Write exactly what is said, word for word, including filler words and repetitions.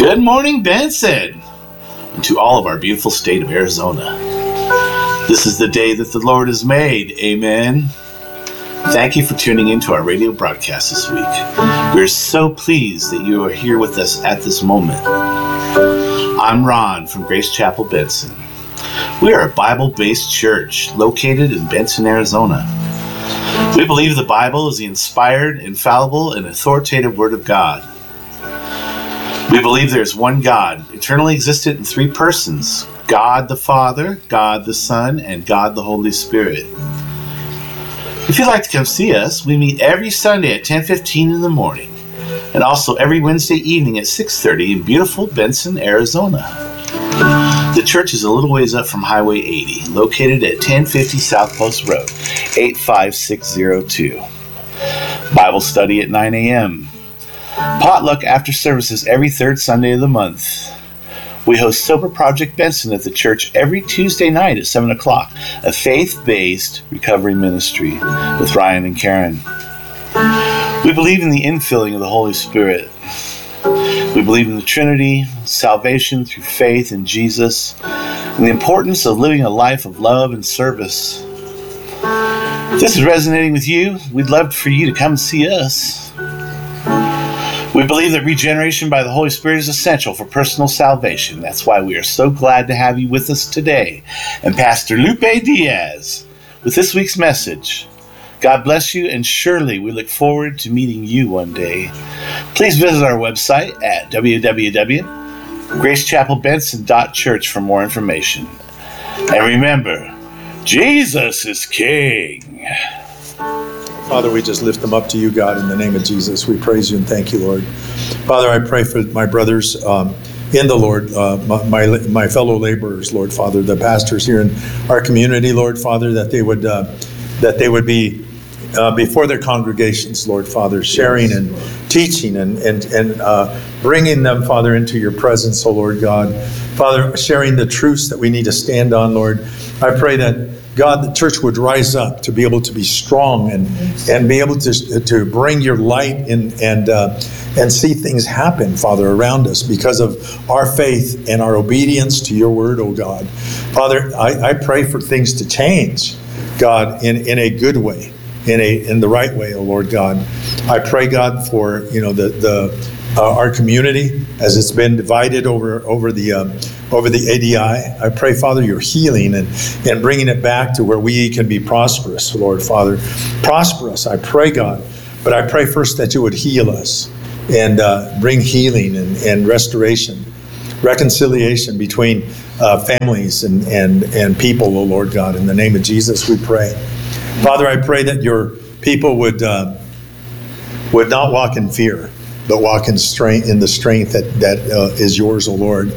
Good morning, Benson, and to all of our beautiful state of Arizona. This is the day that the Lord has made. Amen. Thank you for tuning into our radio broadcast this week. We're so pleased that you are here with us at this moment. I'm Ron from Grace Chapel, Benson. We are a Bible-based church located in Benson, Arizona. We believe the Bible is the inspired, infallible, and authoritative Word of God. We believe there is one God, eternally existent in three persons, God the Father, God the Son, and God the Holy Spirit. If you'd like to come see us, we meet every Sunday at ten fifteen in the morning, and also every Wednesday evening at six thirty in beautiful Benson, Arizona. The church is a little ways up from Highway eighty, located at ten fifty South Post Road, eight five six zero two. Bible study at nine a.m. Potluck after services every third Sunday of the month. We host Sober Project Benson at the church every Tuesday night at seven o'clock, a faith-based recovery ministry with Ryan and Karen. We believe in the infilling of the Holy Spirit. We believe in the Trinity, salvation through faith in Jesus, and the importance of living a life of love and service. If this is resonating with you, we'd love for you to come and see us. We believe that regeneration by the Holy Spirit is essential for personal salvation. That's why we are so glad to have you with us today. And Pastor Lupe Diaz with this week's message. God bless you, and surely we look forward to meeting you one day. Please visit our website at w w w dot grace chapel benson dot church for more information. And remember, Jesus is King. Father, we just lift them up to you, God, in the name of Jesus. We praise you and thank you, Lord. Father, I pray for my brothers um, in the Lord, uh, my, my my fellow laborers, Lord, Father, the pastors here in our community, Lord, Father, that they would uh, that they would be uh, before their congregations, Lord, Father, sharing and teaching and and and uh, bringing them, Father, into your presence, oh Lord God, Father, sharing the truths that we need to stand on, Lord. I pray that God, the church would rise up to be able to be strong and and be able to to bring your light in and uh, and see things happen, Father, around us because of our faith and our obedience to your word, oh God. Father, I, I pray for things to change, God, in, in a good way, in a in the right way, oh Lord God. I pray, God, for you know the the uh, our community as it's been divided over over the. Um, over the A D I. I pray, Father, your healing and, and bringing it back to where we can be prosperous, Lord, Father. Prosperous, I pray, God. But I pray first that you would heal us and uh, bring healing and, and restoration, reconciliation between uh, families and, and, and people, oh Lord God. In the name of Jesus, we pray. Father, I pray that your people would uh, would not walk in fear, but walk in strength, in the strength that, that uh, is yours, oh Lord.